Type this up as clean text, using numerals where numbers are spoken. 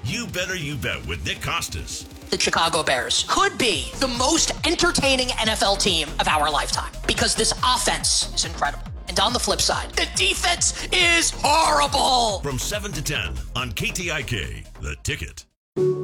You Better You Bet with Nick Costas. The Chicago Bears could be the most entertaining NFL team of our lifetime because this offense is incredible. And on the flip side, the defense is horrible. From 7 to 10 on KTIK, The Ticket.